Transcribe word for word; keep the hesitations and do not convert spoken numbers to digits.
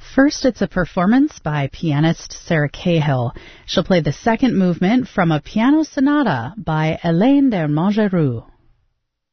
First, it's a performance by pianist Sarah Cahill. She'll play the second movement from a piano sonata by Hélène de Montgeroux.